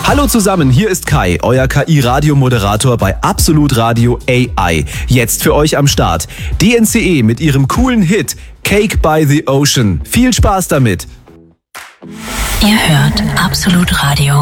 Hallo zusammen, hier ist Kai, euer KI-Radiomoderator bei Absolut Radio AI. Jetzt für euch am Start DNCE mit ihrem coolen Hit Cake by the Ocean. Viel Spaß damit! Ihr hört Absolut Radio.